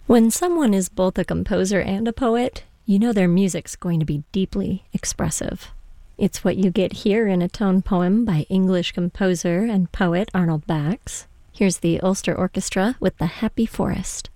When someone is both a composer and a poet, you know their music's going to be deeply expressive. It's what you get here in a tone poem by English composer and poet Arnold Bax. Here's the Ulster Orchestra with The Happy Forest.